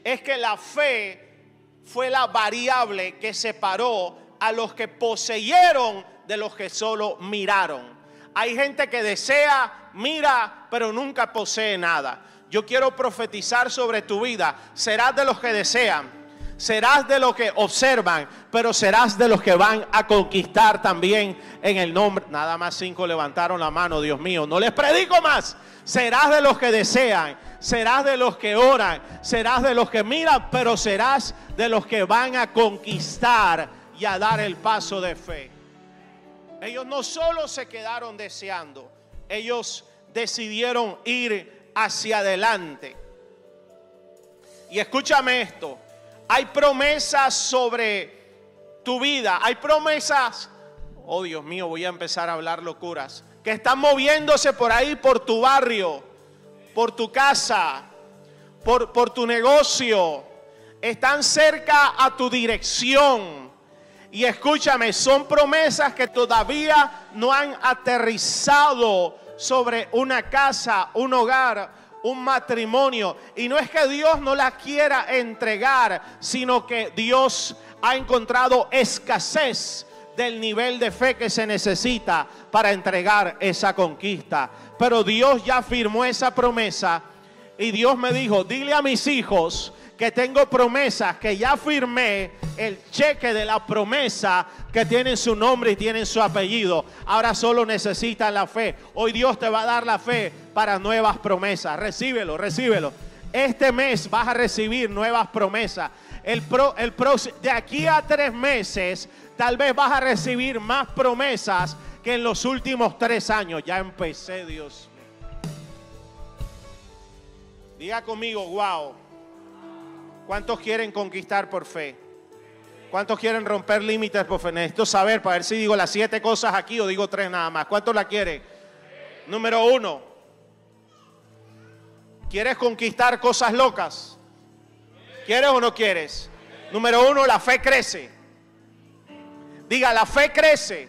es que la fe fue la variable que separó a los que poseyeron de los que solo miraron. Hay gente que desea, mira, pero nunca posee nada. Yo quiero profetizar sobre tu vida. Serás de los que desean, serás de los que observan, pero serás de los que van a conquistar también en el nombre. Nada más 5 levantaron la mano, Dios mío, no les predico más. Serás de los que desean, serás de los que oran, serás de los que miran, pero serás de los que van a conquistar y a dar el paso de fe. Ellos no solo se quedaron deseando, ellos decidieron ir hacia adelante. Y escúchame esto, hay promesas sobre tu vida, hay promesas, oh Dios mío, voy a empezar a hablar locuras, que están moviéndose por ahí, por tu barrio, por tu casa, por tu negocio, están cerca a tu dirección. Y escúchame, son promesas que todavía no han aterrizado sobre una casa, un hogar, un matrimonio. Y no es que Dios no las quiera entregar, sino que Dios ha encontrado escasez del nivel de fe que se necesita para entregar esa conquista. Pero Dios ya firmó esa promesa y Dios me dijo, dile a mis hijos que tengo promesas, que ya firmé el cheque de la promesa, que tienen su nombre y tienen su apellido. Ahora solo necesitan la fe. Hoy Dios te va a dar la fe para nuevas promesas. Recíbelo, recíbelo. Este mes vas a recibir nuevas promesas. De aquí a 3 meses, tal vez vas a recibir más promesas que en los últimos 3 años. Ya empecé, Dios. Diga conmigo, wow. ¿Cuántos quieren conquistar por fe? ¿Cuántos quieren romper límites por fe? Necesito saber para ver si digo las 7 cosas aquí o digo 3 nada más. ¿Cuántos la quieren? Número 1. ¿Quieres conquistar cosas locas? ¿Quieres o no quieres? Número 1, la fe crece. Diga, la fe crece.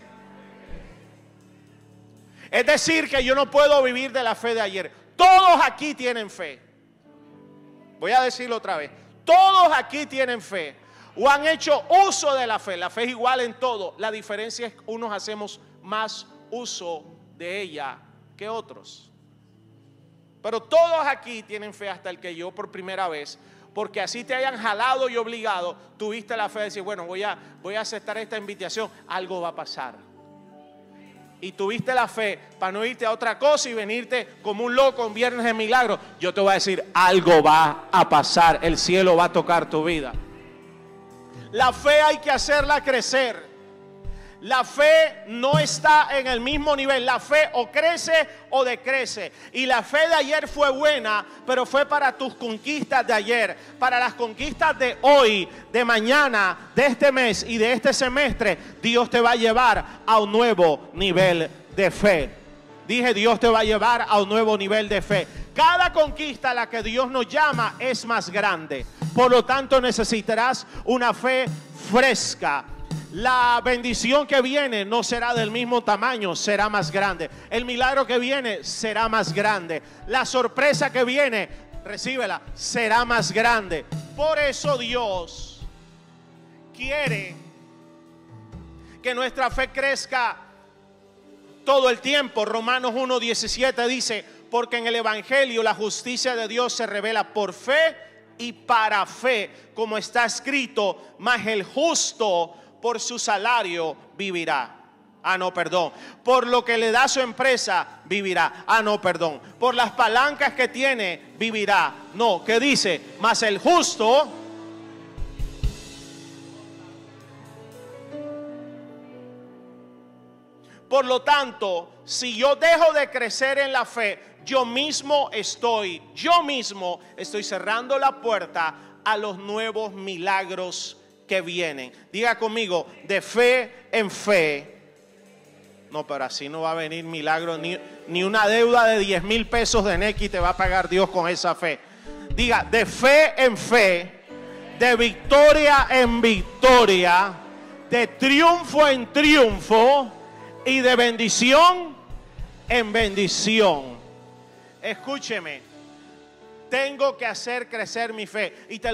Es decir, que yo no puedo vivir de la fe de ayer. Todos aquí tienen fe. Voy a decirlo otra vez. Todos aquí tienen fe o han hecho uso de la fe. La fe es igual en todo. La diferencia es que unos hacemos más uso de ella que otros. Pero todos aquí tienen fe, hasta el que yo por primera vez, porque así te hayan jalado y obligado, tuviste la fe de decir, bueno, voy a aceptar esta invitación, algo va a pasar. Y tuviste la fe para no irte a otra cosa y venirte como un loco en Viernes de Milagro. Yo te voy a decir, algo va a pasar, el cielo va a tocar tu vida. La fe hay que hacerla crecer. La fe no está en el mismo nivel. La fe o crece o decrece. Y la fe de ayer fue buena, pero fue para tus conquistas de ayer. Para las conquistas de hoy, de mañana, de este mes y de este semestre, Dios te va a llevar a un nuevo nivel de fe. Dije, Dios te va a llevar a un nuevo nivel de fe. Cada conquista a la que Dios nos llama es más grande. Por lo tanto, necesitarás una fe fresca. La bendición que viene no será del mismo tamaño, será más grande. El milagro que viene será más grande. La sorpresa que viene, recíbela, será más grande. Por eso Dios quiere que nuestra fe crezca todo el tiempo. Romanos 1:17 dice, porque en el Evangelio la justicia de Dios se revela por fe y para fe, como está escrito, mas el justo por su salario vivirá. Por lo que le da su empresa vivirá. Por las palancas que tiene vivirá. No, ¿qué dice? Mas el justo por lo tanto, si yo dejo de crecer en la fe, yo mismo estoy cerrando la puerta a los nuevos milagros que vienen. Diga conmigo, de fe en fe. No, pero así no va a venir milagro, ni una deuda de 10,000 pesos de Nequi te va a pagar Dios con esa fe. Diga, de fe en fe, de victoria en victoria, de triunfo en triunfo y de bendición en bendición. Escúcheme, tengo que hacer crecer mi fe y te